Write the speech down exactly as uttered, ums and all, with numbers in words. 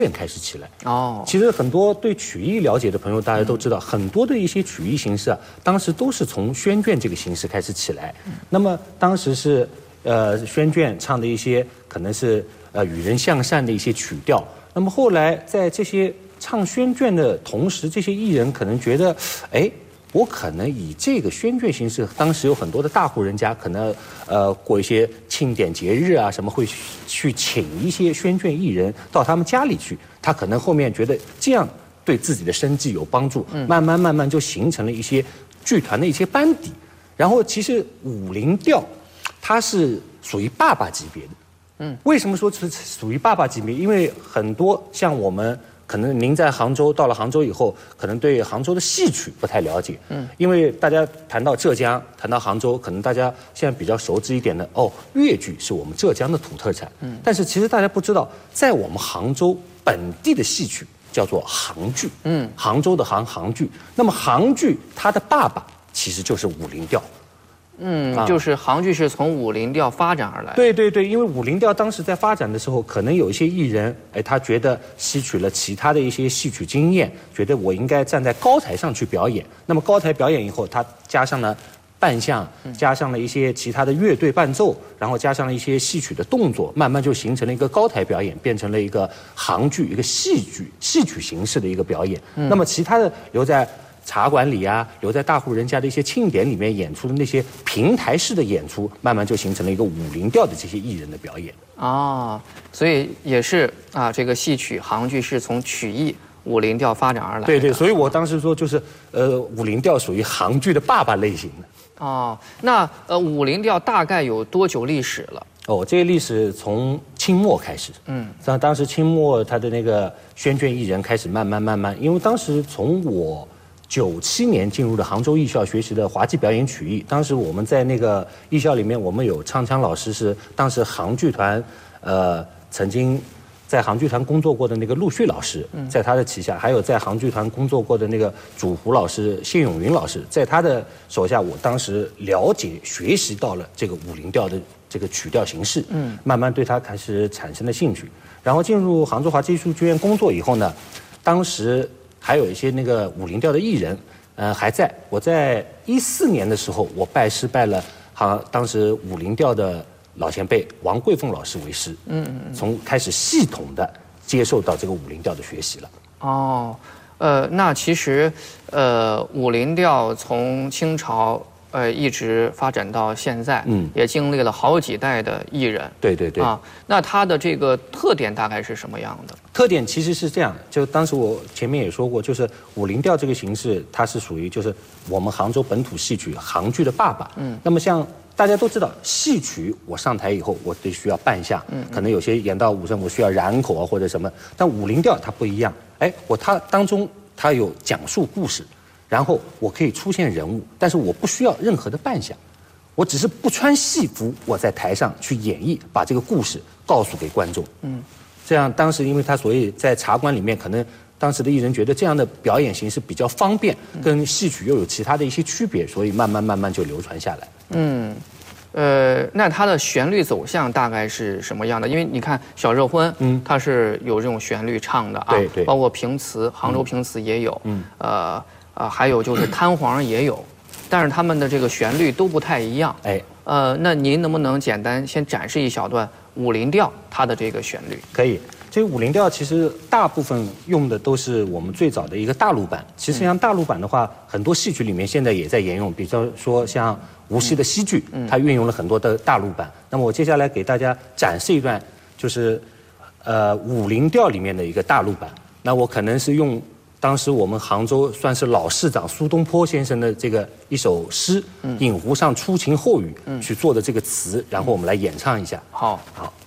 院开始起来。 哦， 其实很多对曲艺了解的朋友，大家都知道，很多的一些曲艺形式啊，当时都是从宣卷这个形式开始起来。那么当时是呃宣卷唱的一些可能是呃与人向善的一些曲调。那么后来在这些唱宣卷的同时，这些艺人可能觉得，哎。我可能以这个宣卷形式，当时有很多的大户人家，可能呃过一些庆典节日啊什么，会去请一些宣卷艺人到他们家里去。他可能后面觉得这样对自己的生计有帮助，慢慢慢慢就形成了一些剧团的一些班底。然后其实武林调，它是属于爸爸级别的。嗯，为什么说是属于爸爸级别？因为很多像我们。可能您在杭州，到了杭州以后，可能对杭州的戏曲不太了解。嗯，因为大家谈到浙江，谈到杭州，可能大家现在比较熟知一点的，哦，粤剧是我们浙江的土特产。嗯，但是其实大家不知道，在我们杭州本地的戏曲叫做杭剧。嗯，杭州的杭杭剧。那么杭剧它的爸爸其实就是武林调。 嗯，就是杭剧是从武林调发展而来。 对对对，因为武林调当时在发展的时候，可能有一些艺人，哎，他觉得吸取了其他的一些戏曲经验，觉得我应该站在高台上去表演。那么高台表演以后，他加上了扮相，加上了一些其他的乐队伴奏，然后加上了一些戏曲的动作，慢慢就形成了一个高台表演，变成了一个杭剧，一个戏剧戏曲形式的一个表演。嗯、那么其他的留在茶馆里啊，留在大户人家的一些庆典里面演出的那些平台式的演出，慢慢就形成了一个武林调的这些艺人的表演。 哦，所以也是啊，这个戏曲杭剧是从曲艺武林调发展而来的。 对对，所以我当时说就是呃，武林调属于杭剧的爸爸类型的。 哦，那呃，武林调大概有多久历史了？ 哦，这个历史从清末开始。嗯，像当时清末他的那个宣卷艺人开始慢慢慢慢，因为当时从我。九七年进入了杭州艺校学习的滑稽表演曲艺。当时我们在那个艺校里面，我们有唱腔老师是当时杭剧团，呃，曾经在杭剧团工作过的那个陆旭老师，在他的旗下，还有在杭剧团工作过的那个主胡老师谢永云老师，在他的手下，我当时了解学习到了这个武林调的这个曲调形式，嗯，慢慢对他开始产生了兴趣。然后进入杭州华技术剧院工作以后呢，当时。还有一些那个武林调的艺人，呃，还在。我在一四年的时候，我拜师拜了哈当时武林调的老前辈王桂凤老师为师，嗯嗯，从开始系统的接受到这个武林调的学习了。 哦，呃，那其实，呃，武林调从清朝。呃，一直发展到现在，嗯，也经历了好几代的艺人， 对对对， 啊，那它的这个特点大概是什么样的？ 特点其实是这样，就当时我前面也说过，就是武林调这个形式，它是属于就是我们杭州本土戏曲杭剧的爸爸，嗯，那么像大家都知道，戏曲我上台以后，我得需要扮相，嗯，可能有些演到武生，我需要染口啊或者什么，但武林调它不一样，哎，我它当中它有讲述故事。然后我可以出现人物，但是我不需要任何的扮相，我只是不穿戏服，我在台上去演绎，把这个故事告诉给观众。嗯，这样当时因为他所以在茶馆里面，可能当时的艺人觉得这样的表演形式比较方便，跟戏曲又有其他的一些区别，所以慢慢慢慢就流传下来。 嗯。呃，那它的旋律走向大概是什么样的？因为你看《小热婚》，嗯，它是有这种旋律唱的啊， 对对， 包括评词，杭州评词也有，嗯，呃。啊，还有就是摊黄也有，但是他们的这个旋律都不太一样。哎，呃，那您能不能简单先展示一小段武林调它的这个旋律？ 可以，这个武林调其实大部分用的都是我们最早的一个大陆版。其实像大陆版的话，很多戏曲里面现在也在沿用，比方说像无锡的戏剧，它运用了很多的大陆版。那么我接下来给大家展示一段，就是呃武林调里面的一个大陆版。那我可能是用。当时我们杭州算是老市长苏东坡先生的这个一首诗《饮湖上初晴后雨》去做的这个词，然后我们来演唱一下。 好， 好。